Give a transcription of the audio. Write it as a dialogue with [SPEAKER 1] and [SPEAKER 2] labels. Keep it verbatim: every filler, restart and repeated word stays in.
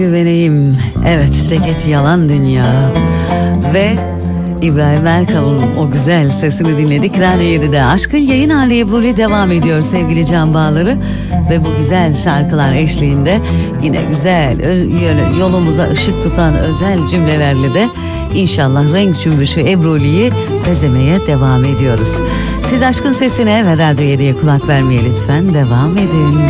[SPEAKER 1] Güveneyim. Evet, Deket Yalan Dünya ve İbrahim Erkal'ın o güzel sesini dinledik. Radyo yedide Aşkın Yayın Hali Ebru ile devam ediyor sevgili can bağları. Ve bu güzel şarkılar eşliğinde yine güzel yolumuza ışık tutan özel cümlelerle de inşallah renk cümbüşü Ebru'liyi bezemeye devam ediyoruz. Siz aşkın sesine ve Radyo yediye kulak vermeye lütfen devam edin.